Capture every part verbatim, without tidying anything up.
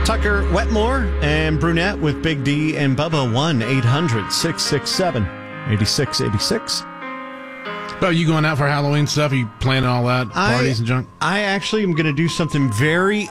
Tucker Wetmore and Brunette with Big D and Bubba. one eight hundred six six seven eight six eight six. Oh, you going out for Halloween stuff? Are you planning all that? Parties I, and junk? I actually am going to do something very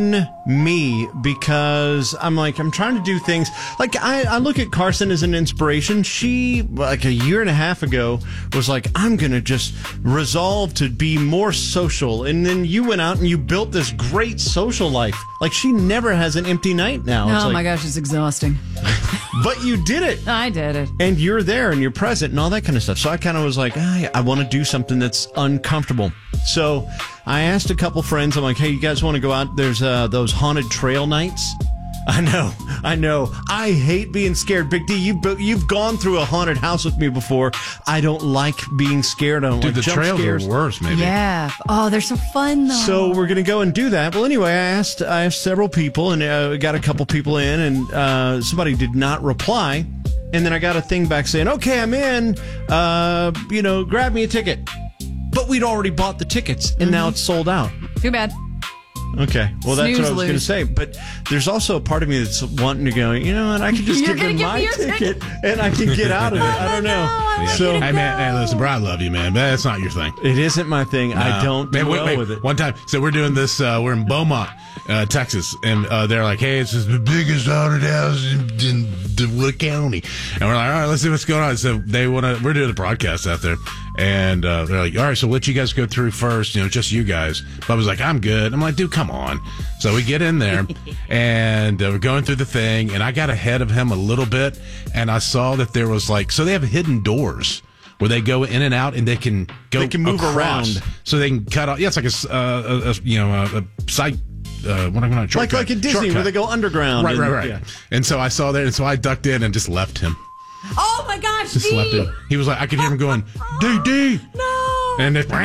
un-me because I'm like, I'm trying to do things. Like, I, I look at Carson as an inspiration. She, like a year and a half ago, was like, I'm going to just resolve to be more social. And then you went out and you built this great social life. Like, she never has an empty night now. Oh, it's like, my gosh, it's exhausting. But you did it. I did it. And you're there and you're present and all that kind of stuff. So I kind of was like, ah, I want to do something that's uncomfortable. So I asked a couple friends, I'm like, hey, you guys want to go out? There's uh, those haunted trail nights. I know, I know. I hate being scared. Big D, you've, you've gone through a haunted house with me before. I don't like being scared. I don't Dude, like the jump trails scares. are worse, maybe. Yeah. Oh, they're so fun, though. So we're going to go and do that. Well, anyway, I asked I asked several people, and uh, got a couple people in, and uh, somebody did not reply. And then I got a thing back saying, okay, I'm in. Uh, you know, grab me a ticket. But we'd already bought the tickets, and mm-hmm. now it's sold out. Too bad. Okay, well, that's Snooze, what I was going to say. But there's also a part of me that's wanting to go, you know what, I can just You're give them give my me ticket, ticket, and I can get out of it. I don't know. I So, Hey, man, hey, listen, bro, I love you, man, but that's not your thing. it isn't my thing. No. I don't do Man, wait, well wait. with it. One time, so we're doing this, uh, we're in Beaumont, uh, Texas, and uh, they're like, hey, it's the biggest haunted house in, in DeWitt County. And we're like, all right, let's see what's going on. So they want to, we're doing a broadcast out there. And uh, they're like, all right, so let you guys go through first, you know, just you guys. Bubba's was like, I'm good. I'm like, dude, come on. So we get in there, and uh, we're going through the thing, and I got ahead of him a little bit, and I saw that there was like, so they have hidden doors where they go in and out, and they can go They can move across, around. so they can cut off. Yeah, it's like a, uh, a, a you know, a, a side. Uh, what am I Like like in Disney, shortcut. where they go underground. Right, and, right, right. yeah. And so I saw there, and so I ducked in and just left him. Oh, my gosh, Just D. left him. He was like, I could hear him going, D D. No. And it,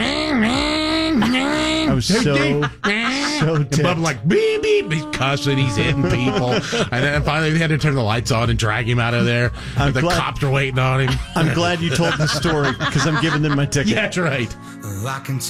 I was so, so and ticked. Bubba like, beep, beep. He's cussing. He's hitting people. And then finally they had to turn the lights on and drag him out of there. I'm And the glad- cops are waiting on him. I'm glad you told the story, because I'm giving them my ticket. Yeah, that's right. I can